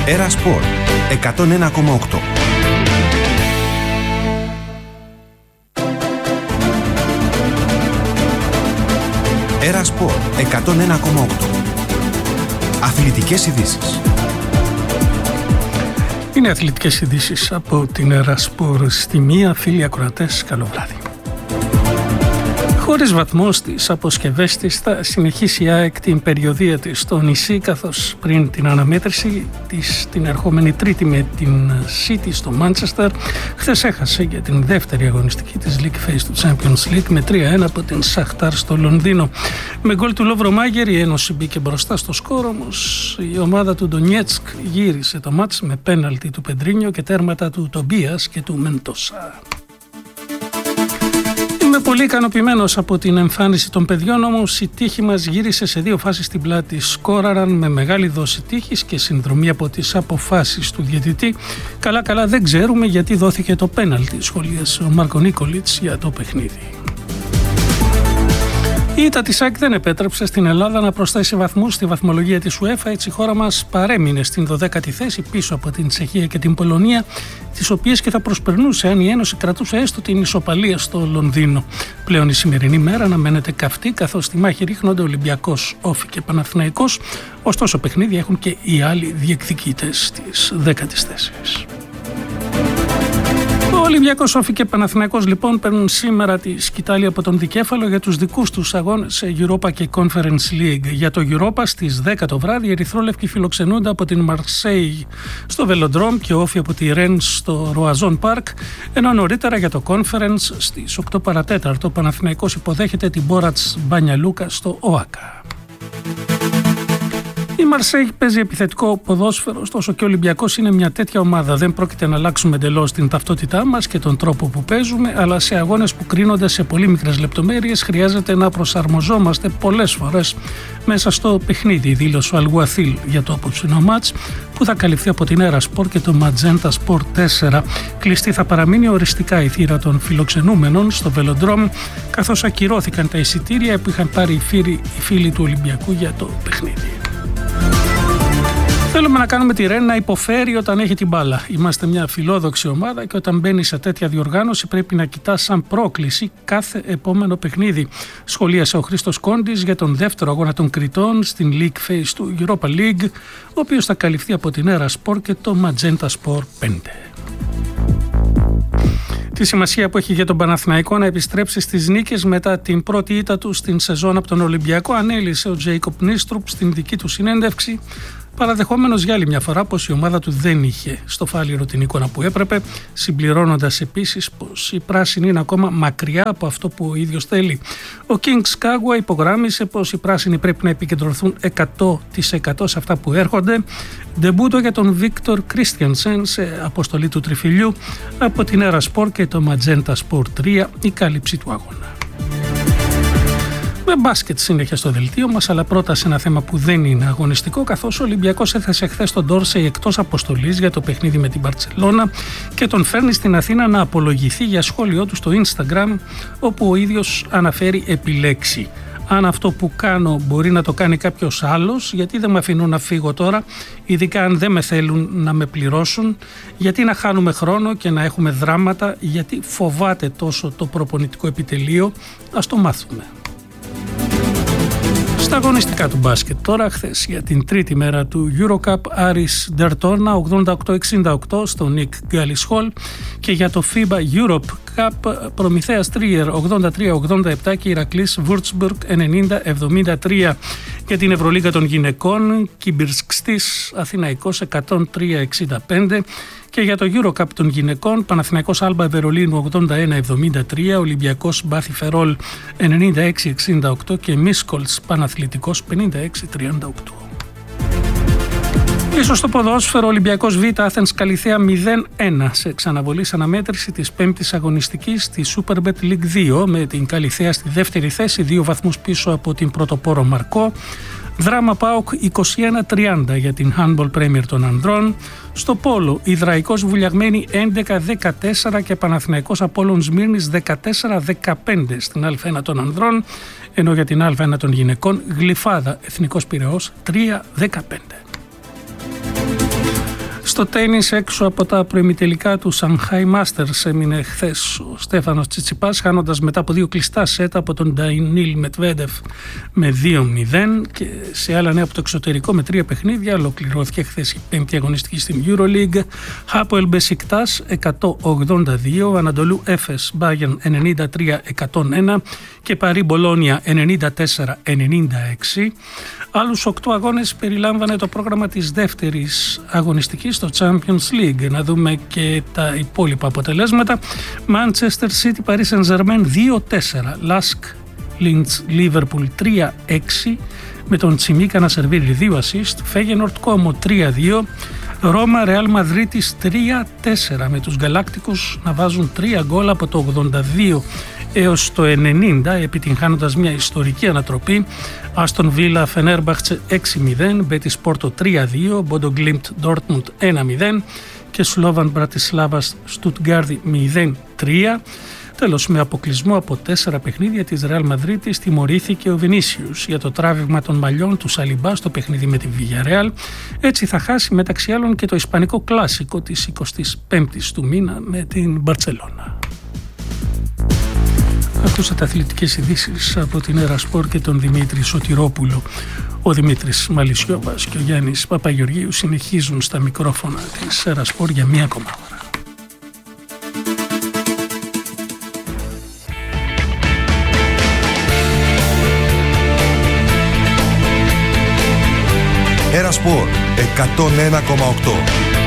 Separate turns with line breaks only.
Έρα Σπορ 101,8. Έρα Σπορ 101,8. Αθλητικές ειδήσεις.
Είναι αθλητικές ειδήσεις από την Έρα Σπορ στη μία. Φίλοι ακροατές, καλό βράδυ. Χωρίς βαθμό στις αποσκευές της θα συνεχίσει η ΑΕΚ την περιοδεία της στο νησί, καθώς πριν την αναμέτρηση της την ερχόμενη Τρίτη με την City στο Μάντσεστερ, χθες έχασε για την δεύτερη αγωνιστική της League Phase του Champions League με 3-1 από την Σαχτάρ στο Λονδίνο. Με γκολ του Λόβρο Μάγερ η Ένωση μπήκε μπροστά στο σκορ, όμως η ομάδα του Ντονιέτσκ γύρισε το μάτς με πέναλτι του Πεντρίνιο και τέρματα του Τομπίας και του Μεντόσα. Είμαι πολύ ικανοποιημένος από την εμφάνιση των παιδιών, όμως η τύχη μας γύρισε σε δύο φάσεις στην πλάτη. Σκόραραν με μεγάλη δόση τύχης και συνδρομή από τις αποφάσεις του διαιτητή. Καλά δεν ξέρουμε γιατί δόθηκε το πέναλτι, σχολίασε ο Μάρκο Νίκολιτς για το παιχνίδι. Η ήττα της ΑΕΚ δεν επέτρεψε στην Ελλάδα να προσθέσει βαθμούς στη βαθμολογία της UEFA, έτσι η χώρα μας παρέμεινε στην 12η θέση πίσω από την Τσεχία και την Πολωνία, τις οποίες και θα προσπερνούσε αν η Ένωση κρατούσε έστω την ισοπαλία στο Λονδίνο. Πλέον η σημερινή μέρα αναμένεται καυτή, καθώς στη μάχη ρίχνονται Ολυμπιακός, Όφη και Παναθηναϊκός, ωστόσο παιχνίδια έχουν και οι άλλοι διεκδικητές της 10ης θέσης. Ο Ολυμπιακός, Όφη και Παναθηναϊκός λοιπόν παίρνουν σήμερα τη σκητάλη από τον δικέφαλο για τους δικούς τους αγώνες σε Europa και Conference League. Για το Europa στις 10 το βράδυ οι ερυθρόλευκοι φιλοξενούνται από την Μαρσέη στο Βελοντρόμ και Όφη από τη Ρεν στο Ροαζόν Πάρκ, ενώ νωρίτερα για το Conference στις 8 παρατέταρτο ο Παναθηναϊκός υποδέχεται την Μπόρατς Μπανιαλούκα στο ΟΑΚΑ. Η Μαρσέη παίζει επιθετικό ποδόσφαιρο, ωστόσο και ο Ολυμπιακός είναι μια τέτοια ομάδα. Δεν πρόκειται να αλλάξουμε εντελώς την ταυτότητά μας και τον τρόπο που παίζουμε, αλλά σε αγώνες που κρίνονται σε πολύ μικρές λεπτομέρειες χρειάζεται να προσαρμοζόμαστε πολλές φορές μέσα στο παιχνίδι, δήλωσε ο Αλγουαθίλ για το απόψινό μάτς που θα καλυφθεί από την Έρα Σπορ και το Ματζέντα Σπορ 4. Κλειστή θα παραμείνει οριστικά η θύρα των φιλοξενούμενων στο Βελοντρόμ, καθώς ακυρώθηκαν τα εισιτήρια που είχαν πάρει οι φίλοι του Ολυμπιακού για το παιχνίδι. Θέλουμε να κάνουμε τη Ρεν να υποφέρει όταν έχει την μπάλα. Είμαστε μια φιλόδοξη ομάδα και όταν μπαίνει σε τέτοια διοργάνωση πρέπει να κοιτάς σαν πρόκληση κάθε επόμενο παιχνίδι. Σχολίασε ο Χρήστος Κόντης για τον δεύτερο αγώνα των Κρητών στην League Phase του Europa League, ο οποίος θα καλυφθεί από την Έρα Sport και το Magenta Sport 5. Τη σημασία που έχει για τον Παναθηναϊκό να επιστρέψει στις νίκες μετά την πρώτη ήττα του στην σεζόν από τον Ολυμπιακό ανέλησε ο Τζέικοπ Νίστρουπ στην δική του συνέντευξη, παραδεχόμενος για άλλη μια φορά πως η ομάδα του δεν είχε στο φάληρο την εικόνα που έπρεπε, συμπληρώνοντας επίσης πως η πράσινη είναι ακόμα μακριά από αυτό που ο ίδιος θέλει. Ο Kings Kagwa υπογράμμισε πως οι πράσινοι πρέπει να επικεντρωθούν 100% σε αυτά που έρχονται. Ντεμπούτο για τον Βίκτορ Κρίστιανσεν σε αποστολή του τριφυλιού από την Έρα Σπορ και το Ματζέντα Σπορ 3, η κάλυψη του αγώνα. Με μπάσκετ συνέχεια στο δελτίο μας, αλλά πρώτα σε ένα θέμα που δεν είναι αγωνιστικό, καθώς ο Ολυμπιακός έθεσε χθες τον Ντόρσεϊ εκτός αποστολής για το παιχνίδι με την Μπαρτσελώνα και τον φέρνει στην Αθήνα να απολογηθεί για σχόλιο του στο Instagram, όπου ο ίδιος αναφέρει επιλέξει. Αν αυτό που κάνω μπορεί να το κάνει κάποιος άλλος, γιατί δεν με αφήνουν να φύγω τώρα, ειδικά αν δεν με θέλουν να με πληρώσουν, γιατί να χάνουμε χρόνο και να έχουμε δράματα, γιατί φοβάται τόσο το προπονητικό επιτελείο, ας το μάθουμε. Στα αγωνιστικά του μπάσκετ τώρα, χθες για την τρίτη μέρα του EuroCup, Άρης Ντερτόνα 88-68 στο Nick Gallis Hall και για το FIBA Europe Cup Προμηθέας Τρίερ 83-87 και Ηρακλής Βουρτσμπουργκ 90-73. Για την Ευρωλίγα των γυναικών, Κιμπιρσκστής Αθηναϊκός 103-65 και για το EuroCup των γυναικών, Παναθηναϊκός Άλμπα Βερολίνου 81-73, Ολυμπιακός Μπάθη Φερόλ 96-68 και Μίσκολς Παναθλητικός 56-38. Ίσως στο ποδόσφαιρο, Ολυμπιακός Β Άθενς Καλιθέα 0-1 σε εξαναβολής αναμέτρηση της 5ης αγωνιστικής στη Superbet League 2 με την Καλιθέα στη δεύτερη θέση, 2 βαθμούς πίσω από την πρωτοπόρο Μαρκό. Δράμα ΠΑΟΚ 21-30 για την Handball Premier των ανδρών. Στο Πόλο, Ιδραϊκός Βουλιαγμένη 11-14 και Παναθηναϊκός Απόλλων Σμύρνης 14-15 στην Α1 των ανδρών, ενώ για την Α1 των γυναικών, Γλυφάδα Εθνικός Πειραιώς 3-15. Στο τένις, έξω από τα προημιτελικά του Shanghai Masters, έμεινε χθες ο Στέφανος Τσιτσιπάς, χάνοντας μετά από 2 κλειστά σετ από τον Ντανίλ Μετβέντεφ με 2-0, και σε άλλα νέα από το εξωτερικό με 3 παιχνίδια ολοκληρώθηκε χθες η 5η αγωνιστική στην EuroLeague. Χάποελ Μπεσικτάς 182, Ανατολού Έφες Μπάγερν 93-101 και Παρί Μπολόνια 94-96. Άλλους 8 αγώνες περιλάμβανε το πρόγραμμα της δεύτερης αγωνιστικής στο Champions League. Να δούμε και τα υπόλοιπα αποτελέσματα. Manchester City Paris Saint-Germain 2-4, Lask Linz Liverpool 3-6 με τον Τσιμίκα να σερβίρει 2 assist, Feyenoord Como 3-2, Ρώμα Real Madridis 3-4 με τους Γαλάκτικους να βάζουν 3 γκολ από το 82 έως το 90, επιτυγχάνοντας μια ιστορική ανατροπή. Άστον Βίλα Φενέρμπαχτσε 6-0, Μπέτις Πόρτο 3-2, Μπόντο Γκλίμπτ Ντόρτμουντ 1-0 και Σλόβαν Μπρατισλάβας Στουτγκάρδη 0-3. Τέλος, με αποκλεισμό από 4 παιχνίδια της Ρεάλ Μαδρίτης τιμωρήθηκε ο Βινίσιους για το τράβηγμα των μαλλιών του Σαλιμπά στο παιχνίδι με τη Villarreal. Έτσι θα χάσει μεταξύ άλλων και το ισπανικό κλάσικο της 25ης του μήνα με την Μπαρτσελώνα. Ακούσατε αθλητικές ειδήσεις από την Ερασπορ και τον Δημήτρη Σωτηρόπουλο. Ο Δημήτρης Μαλισιώβας και ο Γιάννης Παπαγεωργίου συνεχίζουν στα μικρόφωνα της Ερασπορ για μία ακόμα ώρα.
Ερασπορ 101,8.